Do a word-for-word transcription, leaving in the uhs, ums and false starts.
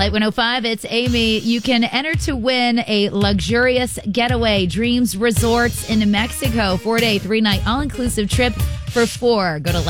Light one oh five, it's Amy. You can enter to win a luxurious getaway, Dreams Resorts in Mexico. Four-day, three-night, all-inclusive trip for four. Go to